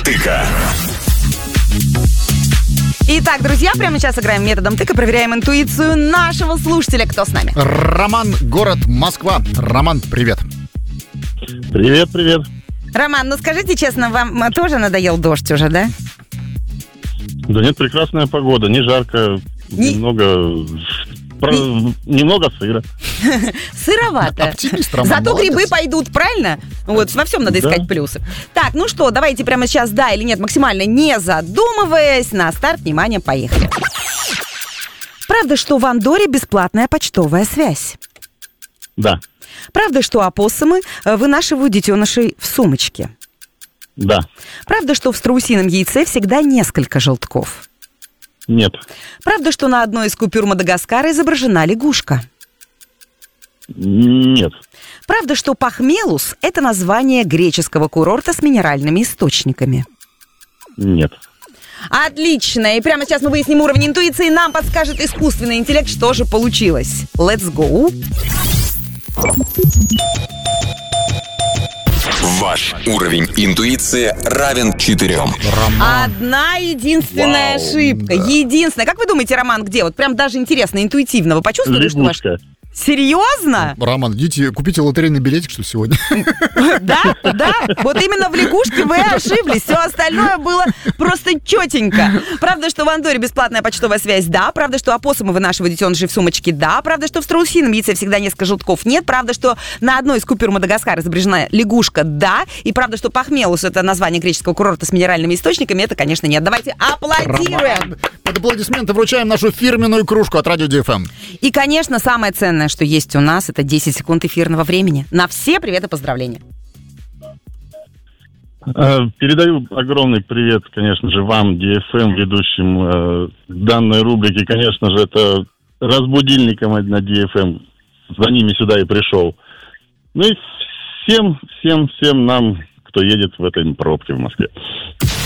тыка. Итак, друзья, прямо сейчас играем методом тыка, проверяем интуицию нашего слушателя. Кто с нами? Роман, город Москва. Роман, привет. Привет, привет. Роман, ну скажите честно, вам тоже надоел дождь уже, да? Да нет, прекрасная погода, не жарко, немного сыра. Сыровато. Оптимист, Роман, Зато молодец. грибы пойдут, правильно? Вот, во всем надо искать плюсы. Так, ну что, давайте прямо сейчас да или нет, максимально не задумываясь. На старт, внимание, поехали. Правда, что в Андорре бесплатная почтовая связь? Да, Правда, что опоссумы вынашивают детенышей в сумочке? да, Правда, что в страусином яйце всегда несколько желтков? нет, Правда, что на одной из купюр Мадагаскара изображена лягушка? нет, Правда, что Пахмелус – это название греческого курорта с минеральными источниками? нет. Отлично! И прямо сейчас мы выясним уровень интуиции. Нам подскажет искусственный интеллект, что же получилось. Let's go! Ваш уровень интуиции равен 4. Одна единственная ошибка. Единственная. Как вы думаете, Роман, где? Вот прям даже интересно, интуитивно. Вы почувствовали, что ваш... Лягушка. Серьезно? Роман, идите, купите лотерейный билетик, что сегодня. Да, да. Вот именно в лягушке вы ошиблись. Все остальное было просто четенько. Правда, что в Андорре бесплатная почтовая связь? Да. Правда, что опоссумы вынашивают детенышей в сумочке? Да. Правда, что в страусином яйце всегда несколько желтков? Нет. Правда, что на одной из купюр Мадагаскара изображена лягушка? Да. И правда, что Пахмелус – это название греческого курорта с минеральными источниками? Это, конечно, нет. Давайте аплодируем. Роман, под аплодисменты вручаем нашу фирменную кружку от Радио ДФМ. И, конечно, самое ценное, что есть у нас, это 10 секунд эфирного времени. На все привет и поздравления. Передаю огромный привет, конечно же, вам, DFM, ведущим данной рубрики. Конечно же, это разбудильником на DFM. За ними сюда и пришел. Ну и всем нам, кто едет в этой пробке в Москве.